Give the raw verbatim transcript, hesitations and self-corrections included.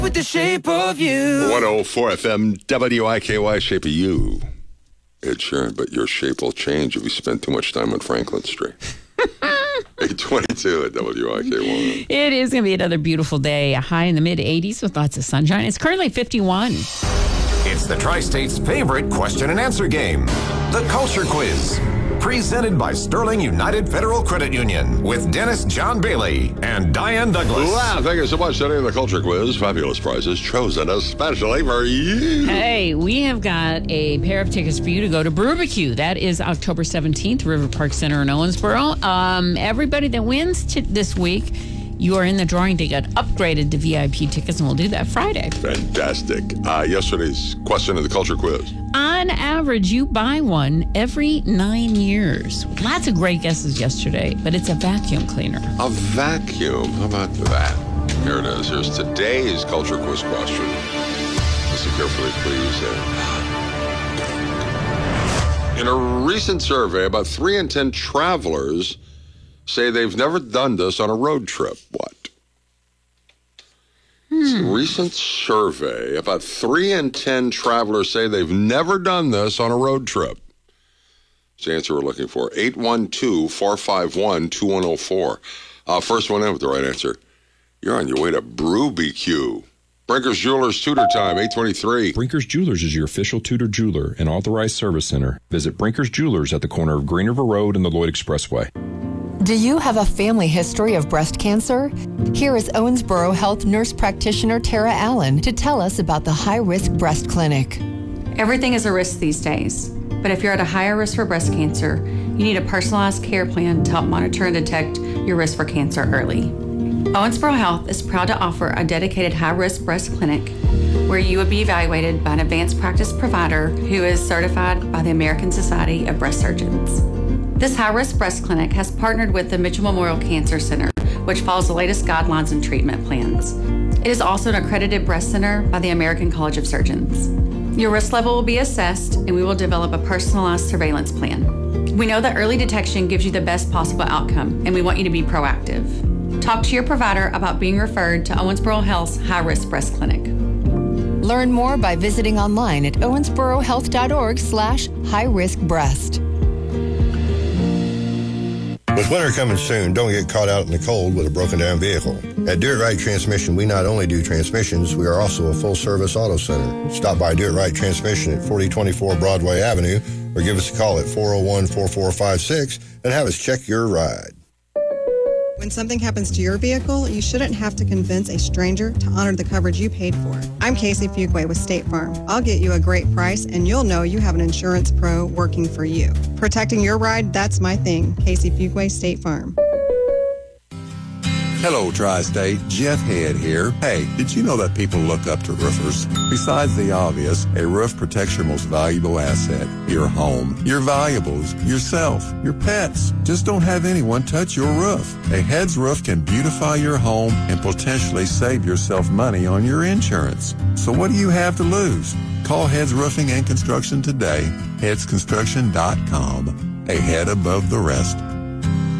with the shape of you. one oh four F M, W I K Y, Shape of You. Ed Sheeran, but your shape will change if you spend too much time on Franklin Street. eight twenty-two at W I K Y. It is going to be another beautiful day. A high in the mid eighties with lots of sunshine. It's currently fifty-one. It's the Tri-State's favorite question and answer game, the Culture Quiz. Presented by Sterling United Federal Credit Union with Dennis John Bailey and Diane Douglas. Wow, thank you so much. Today in the Culture Quiz, fabulous prizes chosen especially for you. Hey, we have got a pair of tickets for you to go to Brubicue. That is October seventeenth, River Park Center in Owensboro. Um, everybody that wins t- this week, you are in the drawing to get upgraded to V I P tickets, and we'll do that Friday. Fantastic. Uh, yesterday's question of the Culture Quiz. On average, you buy one every nine years. Lots of great guesses yesterday, but it's a vacuum cleaner. A vacuum. How about that? Here it is. Here's today's Culture Quiz question. Listen carefully, please. In a recent survey, about three in ten travelers say they've never done this on a road trip. What? Hmm. A recent survey, about three in ten travelers say they've never done this on a road trip. That's the answer we're looking for. eight one two, four five one, two one oh four. Uh, first one in with the right answer. You're on your way to Brubicue. Brinker's Jewelers Tudor Time, eight twenty-three. Brinker's Jewelers is your official Tudor jeweler and authorized service center. Visit Brinker's Jewelers at the corner of Green River Road and the Lloyd Expressway. Do you have a family history of breast cancer? Here is Owensboro Health Nurse Practitioner Tara Allen to tell us about the High Risk Breast Clinic. Everything is a risk these days, but if you're at a higher risk for breast cancer, you need a personalized care plan to help monitor and detect your risk for cancer early. Owensboro Health is proud to offer a dedicated high-risk breast clinic where you would be evaluated by an advanced practice provider who is certified by the American Society of Breast Surgeons. This high-risk breast clinic has partnered with the Mitchell Memorial Cancer Center, which follows the latest guidelines and treatment plans. It is also an accredited breast center by the American College of Surgeons. Your risk level will be assessed, and we will develop a personalized surveillance plan. We know that early detection gives you the best possible outcome, and we want you to be proactive. Talk to your provider about being referred to Owensboro Health's high-risk breast clinic. Learn more by visiting online at owensborohealth.org slash high-risk-breast. With winter coming soon, don't get caught out in the cold with a broken down vehicle. At Do It Right Transmission, we not only do transmissions, we are also a full-service auto center. Stop by Do It Right Transmission at forty twenty-four Broadway Avenue or give us a call at four oh one, four four five six and have us check your ride. When something happens to your vehicle, you shouldn't have to convince a stranger to honor the coverage you paid for. I'm Casey Fuquay with State Farm. I'll get you a great price, and you'll know you have an insurance pro working for you. Protecting your ride, that's my thing. Casey Fuquay, State Farm. Hello, Tri-State. Jeff Head here. Hey, did you know that people look up to roofers? Besides the obvious, a roof protects your most valuable asset, your home, your valuables, yourself, your pets. Just don't have anyone touch your roof. A Head's roof can beautify your home and potentially save yourself money on your insurance. So what do you have to lose? Call Heads Roofing and Construction today. heads construction dot com. A head above the rest.